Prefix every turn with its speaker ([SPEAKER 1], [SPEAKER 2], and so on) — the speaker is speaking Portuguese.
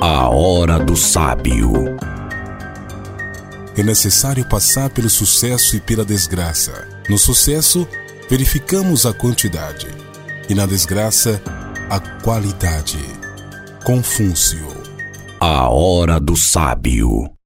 [SPEAKER 1] A hora do sábio.
[SPEAKER 2] É necessário passar pelo sucesso e pela desgraça. No sucesso, verificamos a quantidade, e na desgraça, a qualidade. Confúcio.
[SPEAKER 1] A hora do sábio.